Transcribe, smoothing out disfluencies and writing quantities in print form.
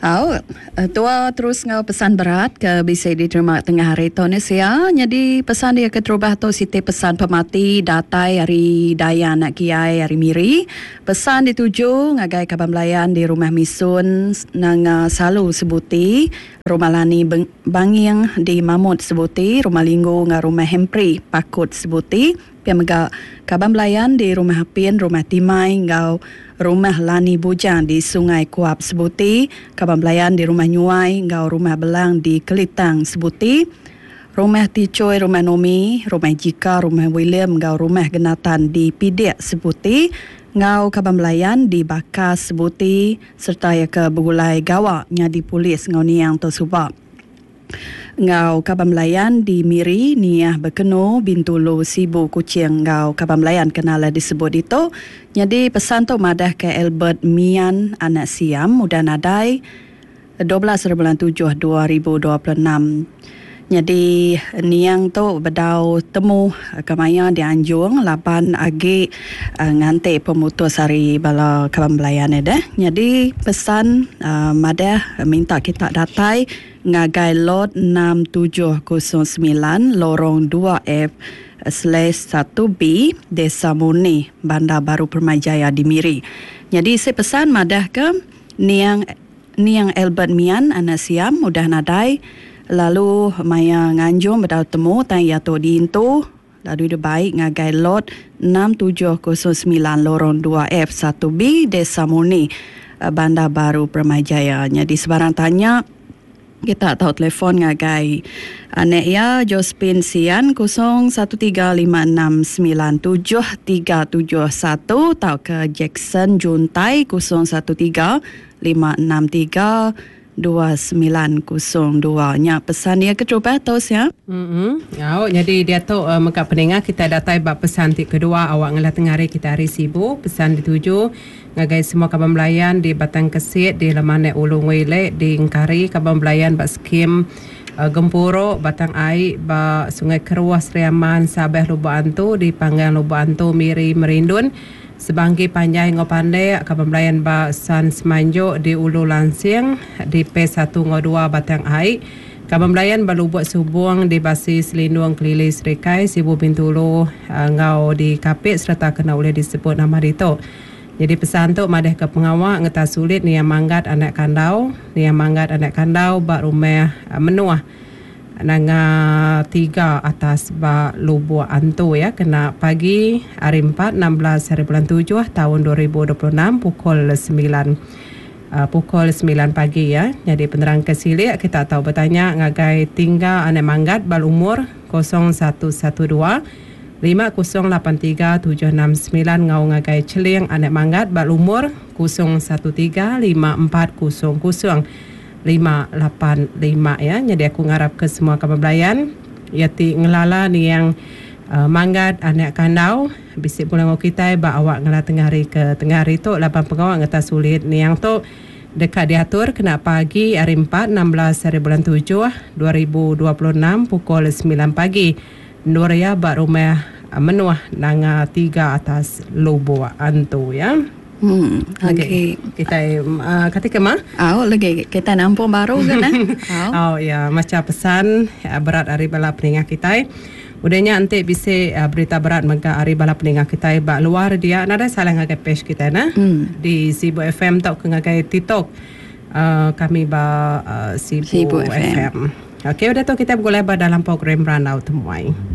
Tua terus ngau pesan berat ke bisa diterima tengah hari Indonesia. Jadi pesan dia ke terubah tu siti pesan pemati datai hari daya nak kiai hari miri. Pesan dituju ngagai kabam layan di rumah misun nang salu sebuti. Rumah lani bangiang di Mamut sebuti. Rumah linggo ngah rumah hempri pakut sebuti. Piamaga kabam layan di rumah Hapin, rumah Timai ngau rumah Lani Bujang di Sungai Kuap Sebuti, Kabam Belayan di rumah Nyuai, ngau rumah Belang di Kelitang Sebuti, rumah Ticoy, rumah Nomi, rumah Jika, rumah William, ngau rumah Genatan di Pidiak Sebuti, ngau Kabam Belayan di Bakas Sebuti, serta ya ke Begulai Gawak nya di Polis ngau niang tersubak. Ngau Kabam Layan di Miri, Niah Bekeno, Bintulu, Sibu, Kucing, ngau Kabam Layan kenala disebut itu. Jadi pesan tu madah ke Albert Mian, anak Siam, muda nadai 12/7/2026. Jadi niang tu bedau temu kemaya di Anjung 8 agi ngante pemutus hari bala Kabam Layan dah. Jadi pesan madah minta kita datai ngagai lot 6709 lorong 2F/1B Desa Murni Bandar Baru Permajaya di Miri. Jadi saya pesan madah ke niang Albert Mian anak Siam mudah nadai lalu maya nganjung berdau temu tang ya to diintu lalu dia baik ngagai lot 6709 lorong 2F1B Desa Murni Bandar Baru Permajaya. Jadi sebarang tanya kita tahu telefon ngagai anek ya Jospin Sian 0135697371 tahu ke Jackson Juntai 0135632902 nya pesan dia ke coba tahu ya. Jadi dia tu maka pendengar kita datai bab pesan kedua awak ngelah tengah hari kita hari sibuk pesan dituju ngagai semua Kabam Belayan di Batang Kesit di Lemane Ulung Wele di Ngkari Kabam Belayan bak skim Gempuro Batang Ai bak Sungai Keruah Seriaman Sabeh Lubuk Antu di Panggang Lubuk Antu Miri Merindun Sebanggi Panjai Ngopande Kabam Belayan bak San Semanjuk di Ulu Lansing di P102 Batang Ai Kabam Belayan Balubuk Subung di Basis Lindung Kelili Serikai Sibu Bintulu ngau di Kapit serta kena boleh disebut nama dito. Jadi pesan tu madah ke pengawak ngeta sulit ni yang manggat anak kandau bak rumah menuah nanga 3 atas bak Lubuk Antu ya kena pagi hari 4 16 hari bulan 7 tahun 2026 pukul 9 pagi ya. Jadi penerang kesilik kita tahu bertanya ngagai tinggal anak manggat bal umur 0112 5083-769 ngau ngagai celing anak manggat bal umur 0135400585 ya. Jadi aku ngarap ke semua Kabam Belayan yati ngelala ni yang manggat anak kandau bisik pulang kita ba awak ngala tengah hari tu lapan pengawak ngata sulit ni yang tu dekat diatur kena pagi hari 4 16 hari bulan 7 2026 pukul 9 pagi Nuria bak rumah menuah nanga 3 atas Lubuk Antu ya. Okay. Kita ketika mah lagi kita nampung baru kan ya macam pesan berat hari bala peningah kita udahnya nanti bisa berita berat maka hari bala peningah kita bak luar dia nada salah ngagai page kita di Sibu FM tau ke ngagai TikTok kami ba Sibu FM. Okey udah tu kita boleh dalam program Rundown temuai.